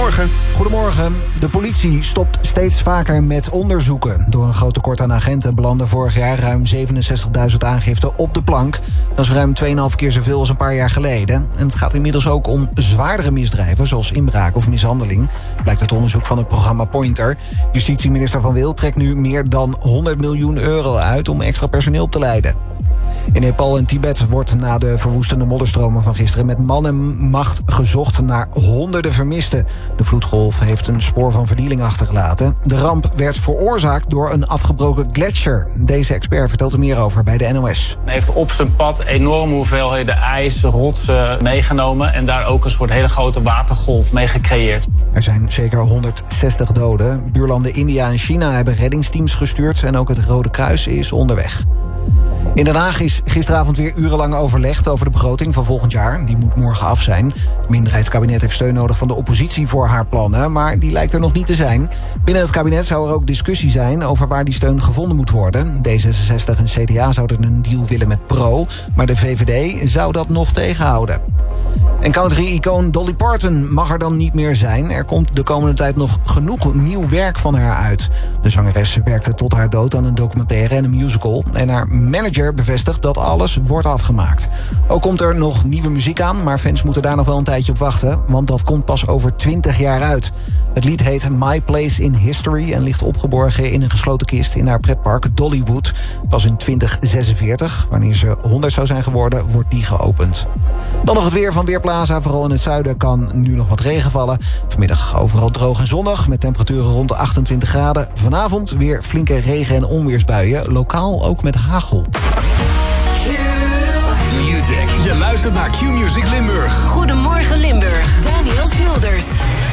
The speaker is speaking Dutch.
Goedemorgen. Goedemorgen. De politie stopt steeds vaker met onderzoeken. Door een groot tekort aan agenten belanden vorig jaar ruim 67.000 aangiften op de plank. Dat is ruim 2,5 keer zoveel als een paar jaar geleden. En het gaat inmiddels ook om zwaardere misdrijven, zoals inbraak of mishandeling. Blijkt uit onderzoek van het programma Pointer. Justitieminister Van Wil trekt nu meer dan 100 miljoen euro uit om extra personeel te leiden. In Nepal en Tibet wordt na de verwoestende modderstromen van gisteren met man en macht gezocht naar honderden vermisten. De vloedgolf heeft een spoor van verdieling achtergelaten. De ramp werd veroorzaakt door een afgebroken gletsjer. Deze expert vertelt er meer over bij de NOS. Hij heeft op zijn pad enorme hoeveelheden ijs, rotsen meegenomen en daar ook een soort hele grote watergolf mee gecreëerd. Er zijn zeker 160 doden. Buurlanden India en China hebben reddingsteams gestuurd en ook het Rode Kruis is onderweg. In Den Haag is gisteravond weer urenlang overlegd over de begroting van volgend jaar. Die moet morgen af zijn. Het minderheidskabinet heeft steun nodig van de oppositie voor haar plannen, maar die lijkt er nog niet te zijn. Binnen het kabinet zou er ook discussie zijn over waar die steun gevonden moet worden. D66 en CDA zouden een deal willen met Pro, maar de VVD zou dat nog tegenhouden. En country-icoon Dolly Parton mag er dan niet meer zijn. Er komt de komende tijd nog genoeg nieuw werk van haar uit. De zangeres werkte tot haar dood aan een documentaire en een musical. En haar manager bevestigt dat alles wordt afgemaakt. Ook komt er nog nieuwe muziek aan, maar fans moeten daar nog wel een tijdje op wachten. Want dat komt pas over 20 jaar uit. Het lied heet My Place in History en ligt opgeborgen in een gesloten kist in haar pretpark Dollywood. Pas in 2046, wanneer ze 100 zou zijn geworden, wordt die geopend. Dan nog het weer van Weerplaza. Vooral in het zuiden kan nu nog wat regen vallen. Vanmiddag overal droog en zonnig met temperaturen rond de 28 graden. Vanavond weer flinke regen- en onweersbuien. Lokaal ook met hagel. Q-Music. Je luistert naar Q-Music Limburg. Goedemorgen Limburg.